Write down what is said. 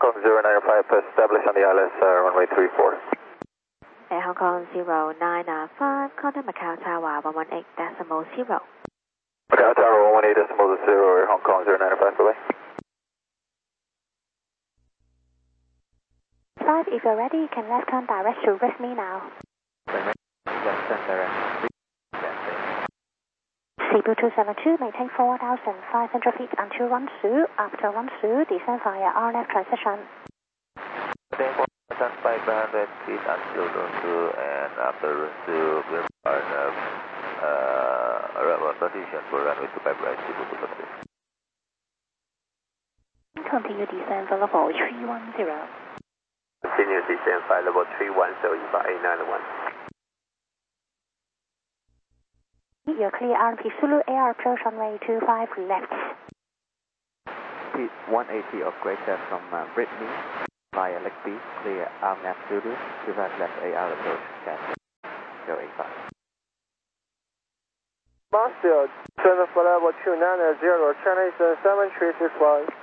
Kong 095, establish on the ILS runway 34. Air Hong Kong 095, contact Macau Tower 118.0. Macau Tower 118.0, Air Hong Kong 095, bye-bye. 5, if you're ready, you can left turn direct to with me now. Left turn direct. Cebu 272, maintain 4,500 feet until Wonsu. After Wonsu, descend via RNF transition. Maintain 4,500 feet until Wonsu, and after Wonsu, we'll RNF transition for runway 25 right, Cebu 272. Continue descend for level 310. Continue descend flight level 310, EVA A901. You're clear RMP Zulu Air approach runway 25 left. Speed 180 of Greater from Brittany, via Leg B, clear RNAV Zulu, 25 left AR approach, gas 085. Master, 7 for level 290, China Eastern 7365.